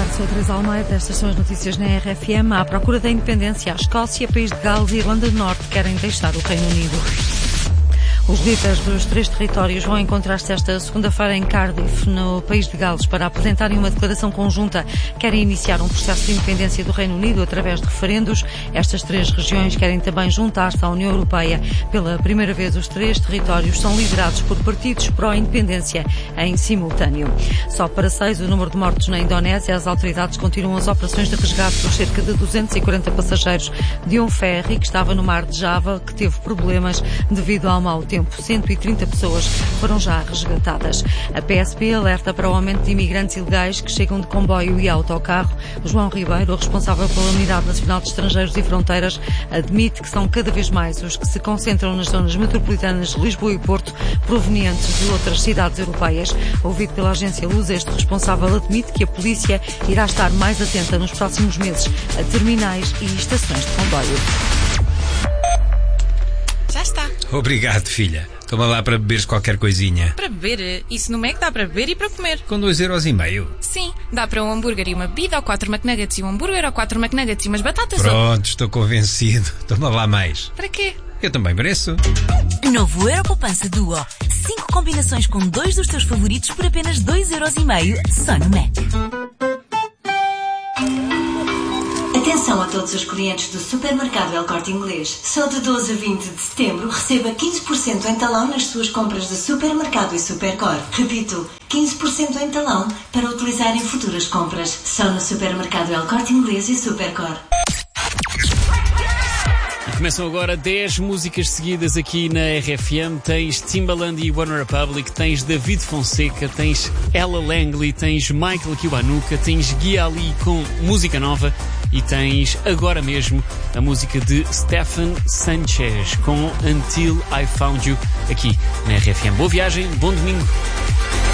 tarde, sou a Teresa Almeida. Estas são as notícias na RFM. À procura da independência, a Escócia, País de Gales e Irlanda do Norte querem deixar o Reino Unido. Os líderes dos três territórios vão encontrar-se esta segunda-feira em Cardiff, no País de Gales, para apresentarem uma declaração conjunta. Querem iniciar um processo de independência do Reino Unido através de referendos. Estas três regiões querem também juntar-se à União Europeia. Pela primeira vez, os três territórios são liderados por partidos pró-independência em simultâneo. Só para 6 o número de mortos na Indonésia. As autoridades continuam as operações de resgate dos cerca de 240 passageiros de um ferry que estava no mar de Java, que teve problemas devido ao mau tempo. 130 pessoas foram já resgatadas. A PSP alerta para o aumento de imigrantes ilegais que chegam de comboio e autocarro. João Ribeiro, responsável pela Unidade Nacional de Estrangeiros e Fronteiras, admite que são cada vez mais os que se concentram nas zonas metropolitanas de Lisboa e Porto, provenientes de outras cidades europeias. Ouvido pela agência Lusa, este responsável admite que a polícia irá estar mais atenta nos próximos meses a terminais e estações de comboio. Já está. Obrigado, filha. Toma lá para beberes qualquer coisinha. Para beber? Isso no Mac dá para beber e para comer. Com 2,5€. Sim, dá para um hambúrguer e uma bebida, ou 4 McNuggets e um hambúrguer, ou 4 McNuggets e umas batatas. Pronto, estou convencido. Toma lá mais. Para quê? Eu também mereço. Novo Europoupança Duo. 5 combinações com 2 dos teus favoritos por apenas 2,5€ só no Mac. Atenção a todos os clientes do supermercado El Corte Inglês. Só de 12 a 20 de setembro receba 15% em talão nas suas compras de supermercado e Supercor. Repito, 15% em talão para utilizar em futuras compras. Só no supermercado El Corte Inglês e Supercor. Começam agora 10 músicas seguidas aqui na RFM. Tens Timbaland e One Republic, tens David Fonseca, tens Ella Langley, tens Michael Kiwanuka, tens Gia Ali com música nova e tens agora mesmo a música de Stefan Sanchez com Until I Found You aqui na RFM. Boa viagem, bom domingo.